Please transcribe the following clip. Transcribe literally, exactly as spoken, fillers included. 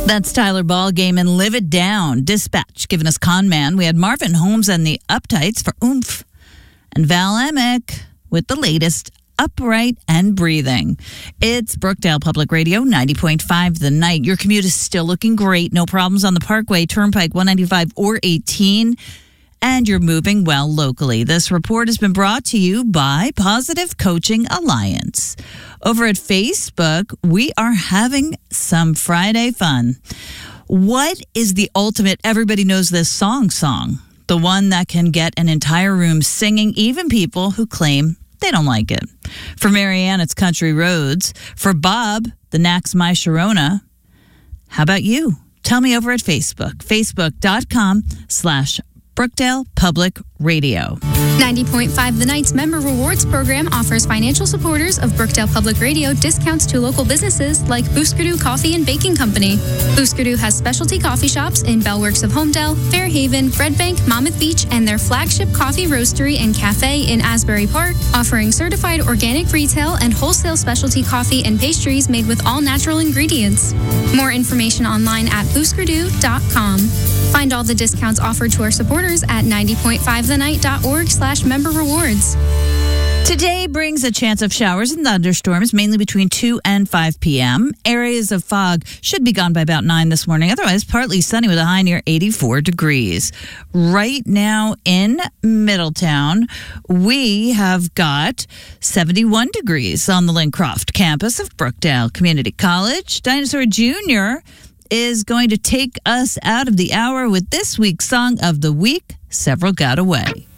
That's Tyler Ballgame and Live It Down. Dispatch giving us Con Man. We had Marvin Holmes and the Uptights for Oomph. And Val Emick with the latest Upright and Breathing. It's Brookdale Public Radio, ninety point five The Night. Your commute is still looking great. No problems on the Parkway, Turnpike, one ninety-five or eighteen. And you're moving well locally. This report has been brought to you by Positive Coaching Alliance. Over at Facebook, we are having some Friday fun. What is the ultimate everybody knows this song song? The one that can get an entire room singing, even people who claim they don't like it. For Marianne, it's Country Roads. For Bob, the Nax My Sharona. How about you? Tell me over at Facebook. Facebook.com slash Brookdale Public Radio. ninety point five The Night's Member Rewards Program offers financial supporters of Brookdale Public Radio discounts to local businesses like Booskerdoo Coffee and Baking Company. Booskerdoo has specialty coffee shops in Bellworks of Homedale, Fairhaven, Red Bank, Monmouth Beach, and their flagship coffee roastery and cafe in Asbury Park, offering certified organic retail and wholesale specialty coffee and pastries made with all natural ingredients. More information online at booskerdoo dot com. Find all the discounts offered to our supporters at ninety point five the night dot org slash member rewards. Today brings a chance of showers and thunderstorms, mainly between two and five p.m. Areas of fog should be gone by about nine this morning. Otherwise, partly sunny with a high near eighty-four degrees. Right now in Middletown, we have got seventy-one degrees on the Lincroft campus of Brookdale Community College. Dinosaur Junior is going to take us out of the hour with this week's Song of the Week, Several Got Away.